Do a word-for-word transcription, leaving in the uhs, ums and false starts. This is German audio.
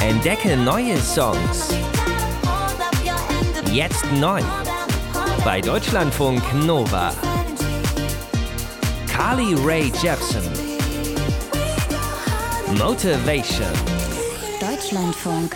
Entdecke neue Songs. Jetzt neu. Bei Deutschlandfunk Nova. Carly Rae Jepsen. Motivation. Deutschlandfunk